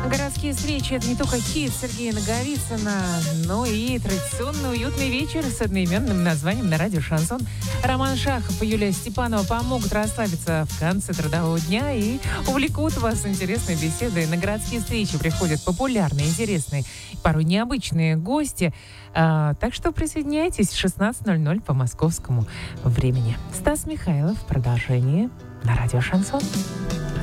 Городские встречи – это не только хит Сергея Наговицына, но и традиционный уютный вечер с одноименным названием на радио «Шансон». Роман Шахов и Юлия Степанова помогут расслабиться в конце трудового дня и увлекут вас интересной беседой. На городские встречи приходят популярные, интересные, порой необычные гости. Так что присоединяйтесь в 16:00 по московскому времени. Стас Михайлов в продолжении на радио «Шансон».